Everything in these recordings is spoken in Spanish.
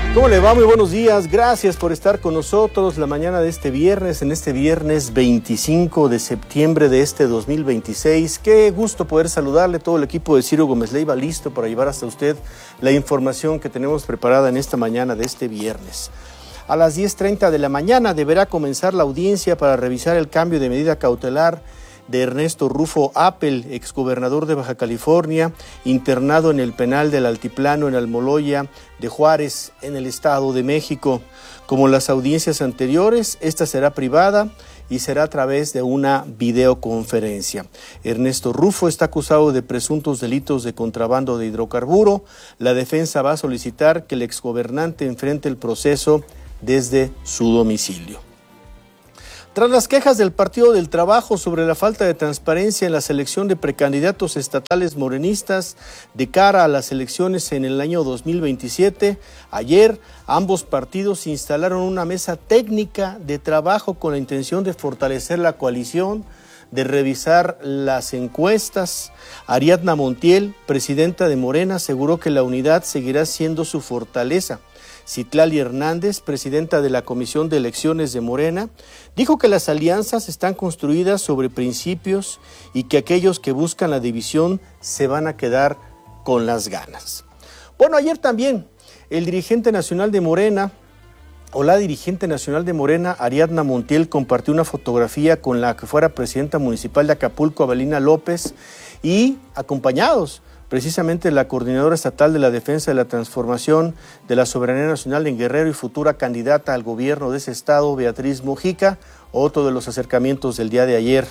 ¿Cómo le va? Muy buenos días. Gracias por estar con nosotros la mañana de este viernes, en este viernes 25 de septiembre de este 2026. Qué gusto poder saludarle. Todo el equipo de Ciro Gómez Leiva listo para llevar hasta usted la información que tenemos preparada en esta mañana de este viernes. A las 10:30 de la mañana deberá comenzar la audiencia para revisar el cambio de medida cautelar de Ernesto Rufo Appel, exgobernador de Baja California, internado en el penal del Altiplano en Almoloya de Juárez, en el Estado de México. Como las audiencias anteriores, esta será privada y será a través de una videoconferencia. Ernesto Rufo está acusado de presuntos delitos de contrabando de hidrocarburo. La defensa va a solicitar que el exgobernante enfrente el proceso desde su domicilio. Tras las quejas del Partido del Trabajo sobre la falta de transparencia en la selección de precandidatos estatales morenistas de cara a las elecciones en el año 2027, ayer ambos partidos instalaron una mesa técnica de trabajo con la intención de fortalecer la coalición, de revisar las encuestas. Ariadna Montiel, presidenta de Morena, aseguró que la unidad seguirá siendo su fortaleza. Citlali Hernández, presidenta de la Comisión de Elecciones de Morena, dijo que las alianzas están construidas sobre principios y que aquellos que buscan la división se van a quedar con las ganas. Bueno, ayer también el dirigente nacional de Morena, la dirigente nacional de Morena, Ariadna Montiel, compartió una fotografía con la que fuera presidenta municipal de Acapulco, Abelina López, y acompañados precisamente la coordinadora estatal de la defensa de la transformación de la soberanía nacional en Guerrero y futura candidata al gobierno de ese estado, Beatriz Mujica, otro de los acercamientos del día de ayer.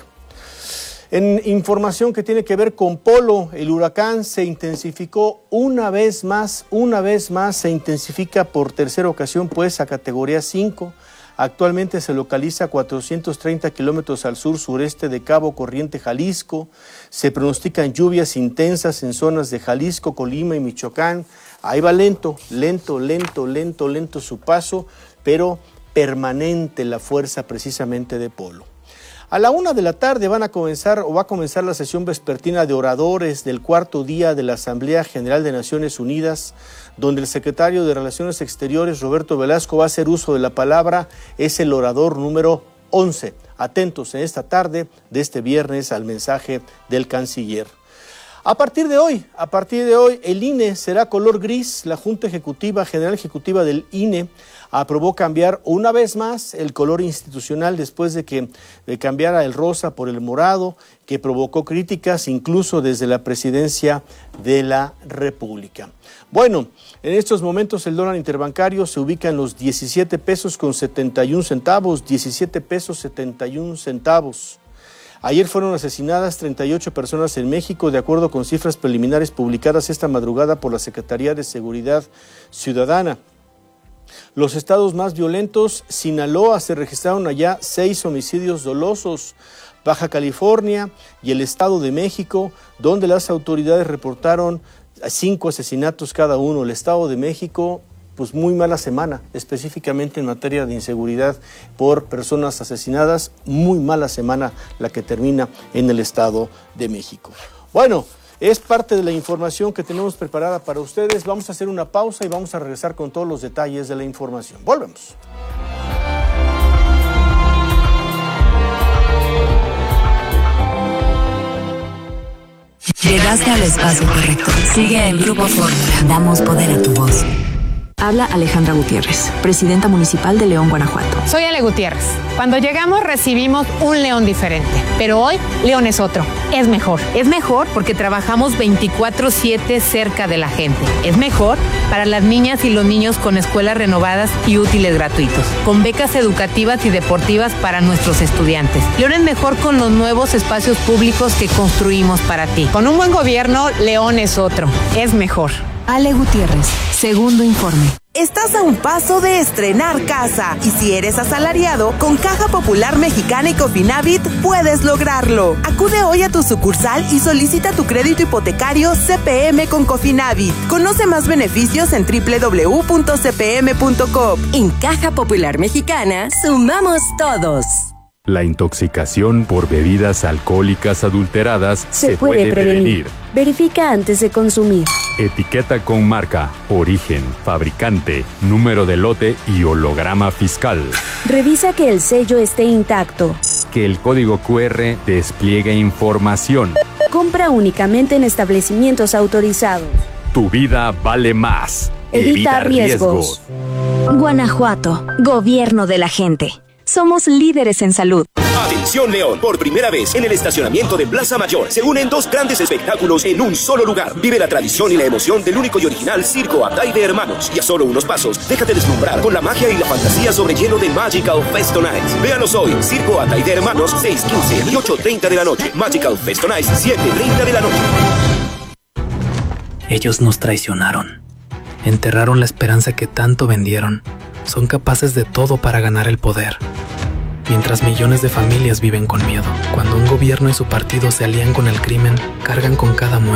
En información que tiene que ver con Polo, el huracán se intensificó una vez más, se intensifica por tercera ocasión pues a categoría 5. Actualmente se localiza a 430 kilómetros al sur-sureste de Cabo Corriente, Jalisco. Se pronostican lluvias intensas en zonas de Jalisco, Colima y Michoacán. Ahí va lento su paso, pero permanente la fuerza precisamente de Polo. A la 1 de la tarde va a comenzar la sesión vespertina de oradores del cuarto día de la Asamblea General de Naciones Unidas, donde el secretario de Relaciones Exteriores, Roberto Velasco, va a hacer uso de la palabra. Es el orador número 11. Atentos en esta tarde de este viernes al mensaje del canciller. A partir de hoy, el INE será color gris. La Junta General Ejecutiva del INE aprobó cambiar una vez más el color institucional después de que cambiara el rosa por el morado, que provocó críticas incluso desde la Presidencia de la República. Bueno, en estos momentos el dólar interbancario se ubica en los 17 pesos con 71 centavos, 17 pesos 71 centavos. Ayer fueron asesinadas 38 personas en México, de acuerdo con cifras preliminares publicadas esta madrugada por la Secretaría de Seguridad Ciudadana. Los estados más violentos: Sinaloa, se registraron allá 6 homicidios dolosos, Baja California y el Estado de México, donde las autoridades reportaron 5 asesinatos cada uno. El Estado de México, pues muy mala semana, específicamente en materia de inseguridad por personas asesinadas, muy mala semana la que termina en el Estado de México. Bueno, es parte de la información que tenemos preparada para ustedes. Vamos a hacer una pausa y vamos a regresar con todos los detalles de la información. Volvemos. Llegaste al espacio correcto. Sigue el Grupo Fórmula. Damos poder a tu voz. Habla Alejandra Gutiérrez, presidenta municipal de León, Guanajuato. Soy Ale Gutiérrez. Cuando llegamos recibimos un León diferente, pero hoy León es otro. Es mejor. Es mejor porque trabajamos 24/7 cerca de la gente. Es mejor para las niñas y los niños con escuelas renovadas y útiles gratuitos, con becas educativas y deportivas para nuestros estudiantes. León es mejor con los nuevos espacios públicos que construimos para ti. Con un buen gobierno, León es otro. Es mejor. Ale Gutiérrez, segundo informe. Estás a un paso de estrenar casa y si eres asalariado, con Caja Popular Mexicana y Cofinavit puedes lograrlo. Acude hoy a tu sucursal y solicita tu crédito hipotecario CPM con Cofinavit. Conoce más beneficios en www.cpm.com. En Caja Popular Mexicana, sumamos todos. La intoxicación por bebidas alcohólicas adulteradas se puede prevenir. Verifica antes de consumir. Etiqueta con marca, origen, fabricante, número de lote y holograma fiscal. Revisa que el sello esté intacto. Que el código QR despliegue información. Compra únicamente en establecimientos autorizados. Tu vida vale más. Evita riesgos. Guanajuato, gobierno de la gente. Somos líderes en salud. Atención León, por primera vez en el estacionamiento de Plaza Mayor se unen dos grandes espectáculos en un solo lugar. Vive la tradición y la emoción del único y original Circo Atay de Hermanos. Y a solo unos pasos, déjate deslumbrar con la magia y la fantasía sobre hielo de Magical Festo Nights. Véanos hoy, Circo Atay de Hermanos, 6:15 y 8:30 de la noche. Magical Festo Nights, 7:30 de la noche. Ellos nos traicionaron. Enterraron la esperanza que tanto vendieron. Son capaces de todo para ganar el poder. Mientras millones de familias viven con miedo. Cuando un gobierno y su partido se alían con el crimen, cargan con cada muerte.